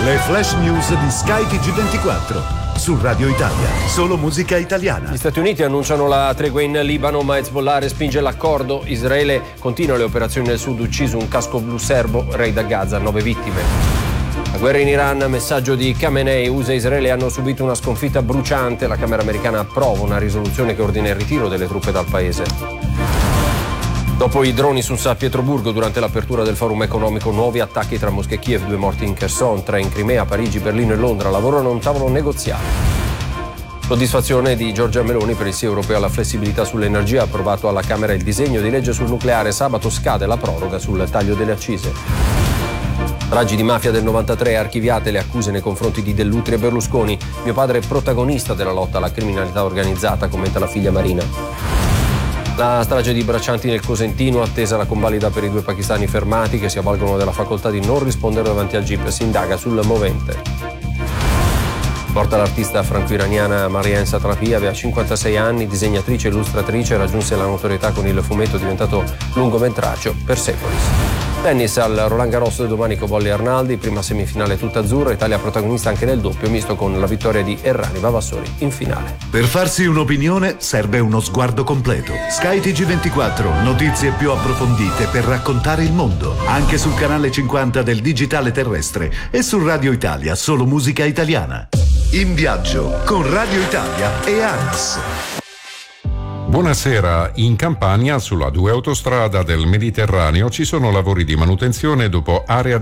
Le flash news di Sky TG24 su Radio Italia, solo musica italiana. Gli Stati Uniti annunciano la tregua in Libano, ma Hezbollah respinge l'accordo. Israele continua le operazioni nel sud, ucciso un casco blu serbo, raid a Gaza, 9 vittime. La guerra in Iran, messaggio di Khamenei, USA e Israele hanno subito una sconfitta bruciante. La Camera americana approva una risoluzione che ordina il ritiro delle truppe dal paese. Dopo i droni su San Pietroburgo durante l'apertura del forum economico, nuovi attacchi tra Mosca e Kiev, 2 morti in Kherson, 3 in Crimea, Parigi, Berlino e Londra lavorano a un tavolo negoziale. Soddisfazione di Giorgia Meloni per il sì europeo alla flessibilità sull'energia, approvato alla Camera il disegno di legge sul nucleare, sabato scade la proroga sul taglio delle accise. Stragi di mafia del 93, archiviate le accuse nei confronti di Dell'Utri e Berlusconi. Mio padre è protagonista della lotta alla criminalità organizzata, commenta la figlia Marina. La strage di braccianti nel Cosentino, attesa la convalida per i 2 pakistani fermati che si avvalgono della facoltà di non rispondere davanti al GIP, si indaga sul movente. Porta l'artista franco-iraniana Marien Satrapi, aveva 56 anni, disegnatrice e illustratrice, raggiunse la notorietà con il fumetto diventato lungometraggio Persepolis. Tennis al Roland Garros domani Cobolli e Arnaldi, prima semifinale tutta azzurra, Italia protagonista anche nel doppio misto con la vittoria di Errani Vavassori in finale. Per farsi un'opinione serve uno sguardo completo. Sky TG24, notizie più approfondite per raccontare il mondo, anche sul canale 50 del digitale terrestre e su Radio Italia, solo musica italiana. In viaggio con Radio Italia e ANAS. Buonasera, in Campania sulla 2 autostrada del Mediterraneo ci sono lavori di manutenzione dopo area